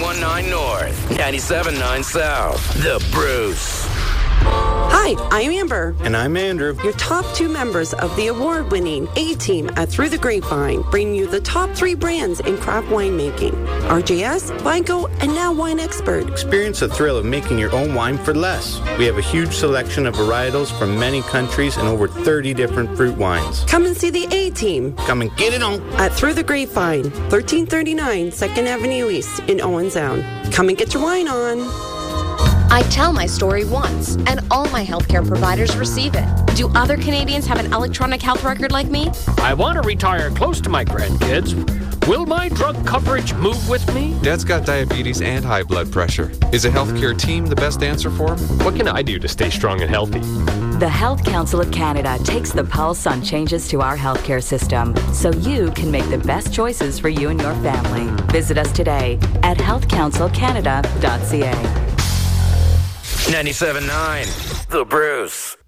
97.9 North, 97.9 South. The Bruce. Hi, I'm Amber. And I'm Andrew. Your top two members of the award-winning A-Team at Through the Grapevine bring you the top 3 brands in craft winemaking. RJS, Vigo, and now Wine Expert. Experience the thrill of making your own wine for less. We have a huge selection of varietals from many countries and over 30 different fruit wines. Come and see the A-Team. Come and get it on. At Through the Grapevine, 1339 2nd Avenue East in Owen Sound. Come and get your wine on. I tell my story once, and all my healthcare providers receive it. Do other Canadians have an electronic health record like me? I want to retire close to my grandkids. Will my drug coverage move with me? Dad's got diabetes and high blood pressure. Is a healthcare team the best answer for him? What can I do to stay strong and healthy? The Health Council of Canada takes the pulse on changes to our healthcare system so you can make the best choices for you and your family. Visit us today at healthcouncilcanada.ca. 97.9 The Bruce.